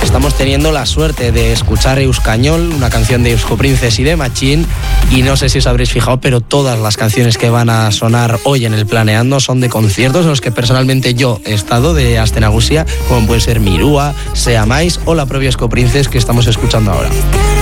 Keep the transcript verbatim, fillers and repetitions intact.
estamos teniendo la suerte de escuchar Euskañol, una canción de Eusko Princes y de Machín, y no sé si os habréis fijado, pero todas las canciones que van a sonar hoy en el Planeando son de conciertos en los que personalmente yo he estado, de Astenagusia, como puede ser Mirúa, Sea Mais o la propia Eusko Princes que estamos escuchando ahora.